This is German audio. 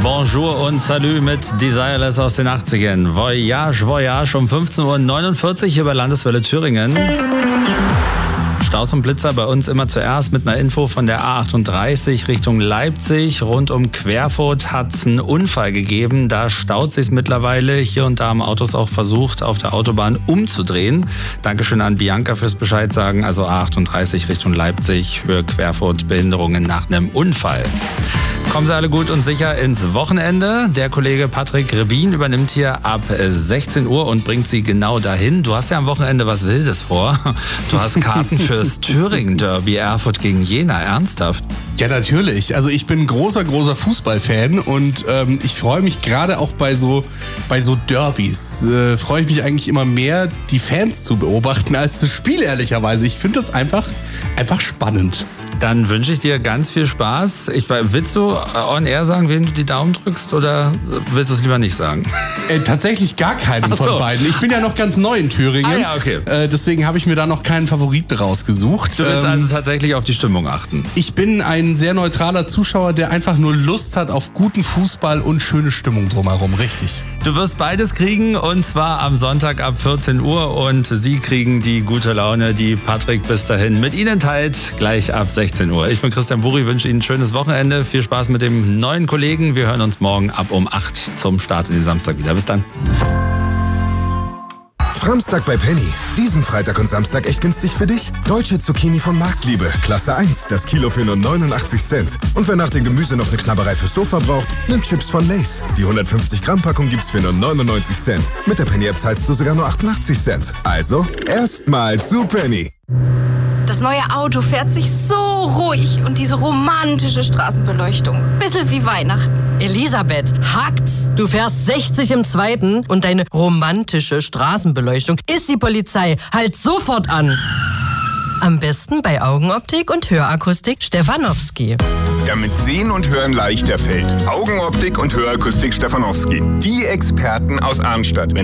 Bonjour und Salut mit Desireless aus den 80ern. Voyage, Voyage um 15.49 Uhr hier bei Landeswelle Thüringen. Staus und Blitzer bei uns immer zuerst mit einer Info von der A38 Richtung Leipzig. Rund um Querfurt hat es einen Unfall gegeben. Da staut sich mittlerweile. Hier und da haben Autos auch versucht, auf der Autobahn umzudrehen. Dankeschön an Bianca fürs Bescheid sagen. Also A38 Richtung Leipzig, Höhe Querfurt, Behinderungen nach einem Unfall. Kommen Sie alle gut und sicher ins Wochenende. Der Kollege Patrick Rebin übernimmt hier ab 16 Uhr und bringt Sie genau dahin. Du hast ja am Wochenende was Wildes vor. Du hast Karten fürs Thüringen-Derby Erfurt gegen Jena. Ernsthaft? Ja, natürlich. Also ich bin ein großer Fußballfan und ich freue mich gerade auch bei so Derbys. Freue ich mich eigentlich immer mehr, die Fans zu beobachten, als das Spiel, ehrlicherweise. Ich finde das einfach spannend. Dann wünsche ich dir ganz viel Spaß. Willst du on air sagen, wem du die Daumen drückst, oder willst du es lieber nicht sagen? Tatsächlich gar keinen von beiden. Ich bin ja noch ganz neu in Thüringen. Ah ja, okay. Deswegen habe ich mir da noch keinen Favoriten rausgesucht. Du willst also tatsächlich auf die Stimmung achten? Ich bin ein sehr neutraler Zuschauer, der einfach nur Lust hat auf guten Fußball und schöne Stimmung drumherum. Richtig. Du wirst beides kriegen, und zwar am Sonntag ab 14 Uhr. Und Sie kriegen die gute Laune, die Patrick bis dahin mit Ihnen teilt, gleich ab 16 Uhr. Ich bin Christian Buri, wünsche Ihnen ein schönes Wochenende. Viel Spaß mit dem neuen Kollegen. Wir hören uns morgen ab um 8 zum Start in den Samstag wieder. Bis dann. Samstag bei Penny. Diesen Freitag und Samstag echt günstig für dich. Deutsche Zucchini von Marktliebe. Klasse 1. Das Kilo für nur 89 Cent. Und wer nach dem Gemüse noch eine Knabberei fürs Sofa braucht, nimmt Chips von Lay's. Die 150 Gramm Packung gibt's für nur 99 Cent. Mit der Penny-App zahlst du sogar nur 88 Cent. Also, erstmal zu Penny. Das neue Auto fährt sich so ruhig und diese romantische Straßenbeleuchtung. Bisschen wie Weihnachten. Elisabeth, hakt's! Du fährst 60 im Zweiten und deine romantische Straßenbeleuchtung ist die Polizei. Halt sofort an! Am besten bei Augenoptik und Hörakustik Stefanowski. Damit Sehen und Hören leichter fällt. Augenoptik und Hörakustik Stefanowski. Die Experten aus Arnstadt.